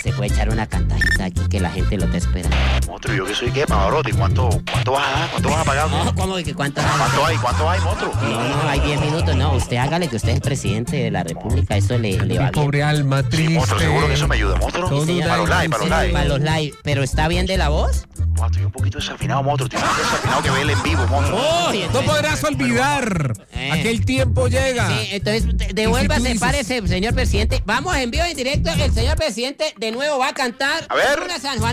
Se puede echar una cantadita aquí que la gente lo está esperando. Monstruo, ¿yo qué soy qué, Pavarotti? ¿Cuánto vas a dar? ¿Cuánto vas a pagar? No, ¿cómo que cuánto? ¿Cuánto hay, monstruo? No, hay 10 minutos. No, usted hágale que usted es presidente de la república. Eso le va bien. Pobre alma triste. Sí, monstruo, seguro que eso me ayuda, monstruo. Todo Sí, un para los live, para los live. Para los live. ¿Pero está bien de la voz? Estoy un poquito desafinado, monstruo. Estoy más desafinado que verle en vivo, monstruo. No podrás olvidar. Aquel tiempo llega. Sí, entonces devuélvase, dices- párese, señor presidente. Vamos en vivo, en directo. El señor presidente de nuevo va a cantar. A ver. Una San Juan.